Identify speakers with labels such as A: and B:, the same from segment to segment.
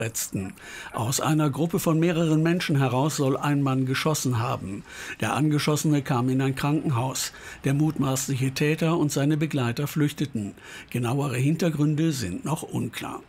A: verletzten. Aus einer Gruppe von mehreren Menschen heraus soll ein Mann geschossen haben. Der Angeschossene kam in ein Krankenhaus. Der mutmaßliche Täter und seine Begleiter flüchteten. Genauere Hintergründe sind noch unklar.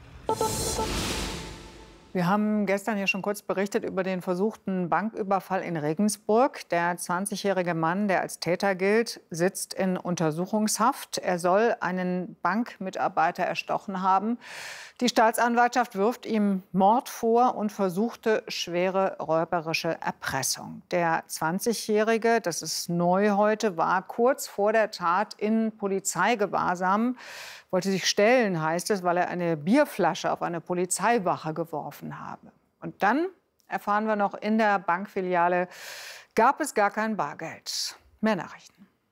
B: Wir haben gestern ja schon kurz berichtet über den versuchten Banküberfall in Regensburg. Der 20-jährige Mann, der als Täter gilt, sitzt in Untersuchungshaft. Er soll einen Bankmitarbeiter erstochen haben. Die Staatsanwaltschaft wirft ihm Mord vor und versuchte schwere räuberische Erpressung. Der 20-jährige, das ist neu heute, war kurz vor der Tat in Polizeigewahrsam. Wollte sich stellen, heißt es, weil er eine Bierflasche auf eine Polizeiwache geworfen habe. Und dann erfahren wir noch, in der Bankfiliale gab es gar kein Bargeld. Mehr Nachrichten.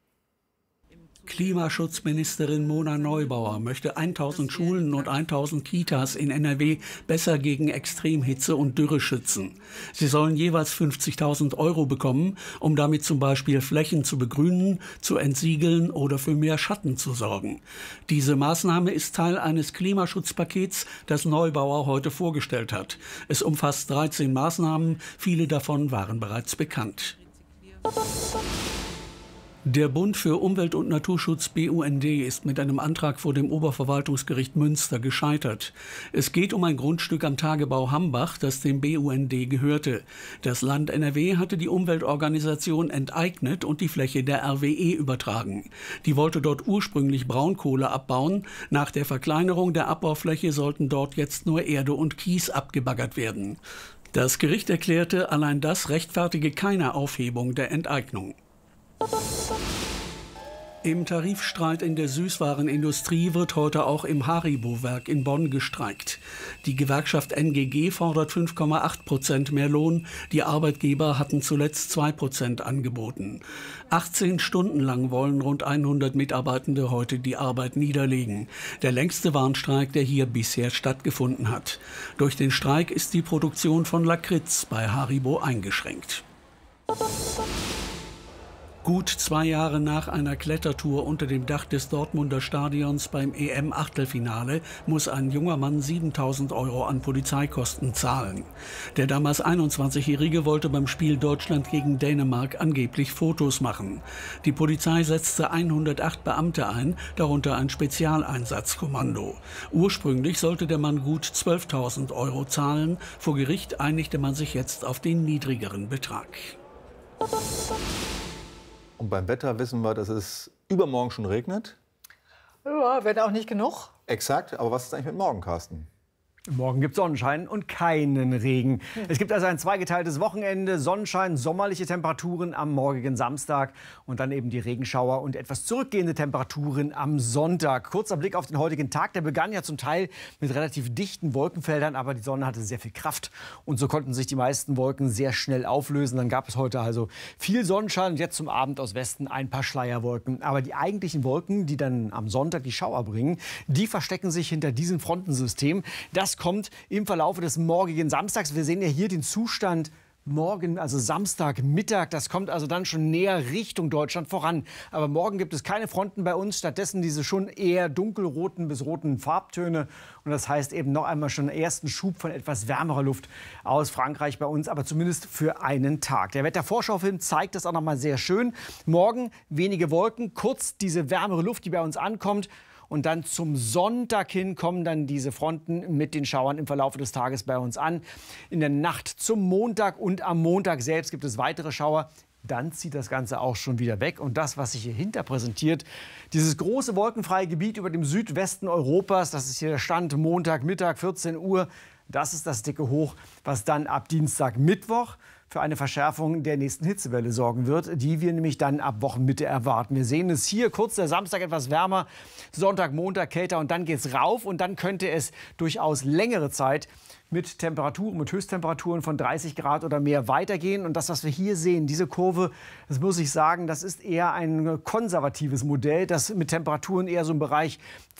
A: Klimaschutzministerin Mona Neubauer möchte 1000 Schulen und 1000 Kitas in NRW besser gegen Extremhitze und Dürre schützen. Sie sollen jeweils 50.000 € bekommen, um damit zum Beispiel Flächen zu begrünen, zu entsiegeln oder für mehr Schatten zu sorgen. Diese Maßnahme ist Teil eines Klimaschutzpakets, das Neubauer heute vorgestellt hat. Es umfasst 13 Maßnahmen, viele davon waren bereits bekannt. Der Bund für Umwelt- und Naturschutz BUND ist mit einem Antrag vor dem Oberverwaltungsgericht Münster gescheitert. Es geht um ein Grundstück am Tagebau Hambach, das dem BUND gehörte. Das Land NRW hatte die Umweltorganisation enteignet und die Fläche der RWE übertragen. Die wollte dort ursprünglich Braunkohle abbauen. Nach der Verkleinerung der Abbaufläche sollten dort jetzt nur Erde und Kies abgebaggert werden. Das Gericht erklärte, allein das rechtfertige keine Aufhebung der Enteignung. Im Tarifstreit in der Süßwarenindustrie wird heute auch im Haribo-Werk in Bonn gestreikt. Die Gewerkschaft NGG fordert 5,8% mehr Lohn. Die Arbeitgeber hatten zuletzt 2% angeboten. 18 Stunden lang wollen rund 100 Mitarbeitende heute die Arbeit niederlegen. Der längste Warnstreik, der hier bisher stattgefunden hat. Durch den Streik ist die Produktion von Lakritz bei Haribo eingeschränkt. Gut 2 Jahre nach einer Klettertour unter dem Dach des Dortmunder Stadions beim EM-Achtelfinale muss ein junger Mann 7.000 € an Polizeikosten zahlen. Der damals 21-Jährige wollte beim Spiel Deutschland gegen Dänemark angeblich Fotos machen. Die Polizei setzte 108 Beamte ein, darunter ein Spezialeinsatzkommando. Ursprünglich sollte der Mann gut 12.000 € zahlen. Vor Gericht einigte man sich jetzt auf den niedrigeren Betrag.
C: Und beim Wetter wissen wir, dass es übermorgen schon regnet.
B: Ja, wird auch nicht genug.
C: Exakt, aber was ist eigentlich mit morgen, Carsten?
D: Morgen gibt es Sonnenschein und keinen Regen. Es gibt also ein zweigeteiltes Wochenende, Sonnenschein, sommerliche Temperaturen am morgigen Samstag und dann eben die Regenschauer und etwas zurückgehende Temperaturen am Sonntag. Kurzer Blick auf den heutigen Tag, der begann ja zum Teil mit relativ dichten Wolkenfeldern, aber die Sonne hatte sehr viel Kraft und so konnten sich die meisten Wolken sehr schnell auflösen. Dann gab es heute also viel Sonnenschein und jetzt zum Abend aus Westen ein paar Schleierwolken. Aber die eigentlichen Wolken, die dann am Sonntag die Schauer bringen, die verstecken sich hinter diesem Frontensystem. Das kommt im Verlauf des morgigen Samstags. Wir sehen ja hier den Zustand morgen, also Samstagmittag. Das kommt also dann schon näher Richtung Deutschland voran. Aber morgen gibt es keine Fronten bei uns. Stattdessen diese schon eher dunkelroten bis roten Farbtöne. Und das heißt eben noch einmal schon einen ersten Schub von etwas wärmerer Luft aus Frankreich bei uns. Aber zumindest für einen Tag. Der Wetterschaufilm zeigt das auch noch mal sehr schön. Morgen wenige Wolken, kurz diese wärmere Luft, die bei uns ankommt. Und dann zum Sonntag hin kommen dann diese Fronten mit den Schauern im Verlauf des Tages bei uns an. In der Nacht zum Montag und am Montag selbst gibt es weitere Schauer. Dann zieht das Ganze auch schon wieder weg. Und das, was sich hier hinter präsentiert, dieses große wolkenfreie Gebiet über dem Südwesten Europas, das ist hier der Stand Montagmittag, 14 Uhr. Das ist das dicke Hoch, was dann ab Dienstag, Mittwoch für eine Verschärfung der nächsten Hitzewelle sorgen wird, die wir nämlich dann ab Wochenmitte erwarten. Wir sehen es hier, kurz der Samstag etwas wärmer, Sonntag, Montag kälter und dann geht's rauf und dann könnte es durchaus längere Zeit mit Temperaturen, mit Höchsttemperaturen von 30 Grad oder mehr weitergehen. Und das, was wir hier sehen, diese Kurve, das muss ich sagen, das ist eher ein konservatives Modell, das mit Temperaturen eher so im Bereich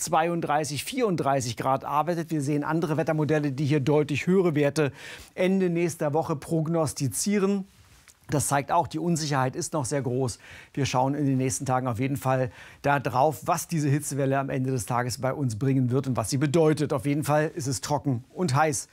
D: 32, 34 Grad arbeitet. Wir sehen andere Wettermodelle, die hier deutlich höhere Werte Ende nächster Woche prognostizieren. Das zeigt auch, die Unsicherheit ist noch sehr groß. Wir schauen in den nächsten Tagen auf jeden Fall darauf, was diese Hitzewelle am Ende des Tages bei uns bringen wird und was sie bedeutet. Auf jeden Fall ist es trocken und heiß